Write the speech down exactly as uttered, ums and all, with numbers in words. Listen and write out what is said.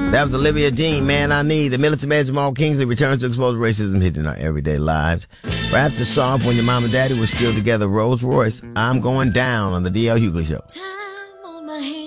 That was Olivia Dean, Man I Need. The Militant Man Jamal Kingsley returns to expose racism hitting our everyday lives. Rap the song When Your Mom and Daddy Was Still Together, Rolls Royce. I'm Going Down on the D L Hughley Show. Time on my hands.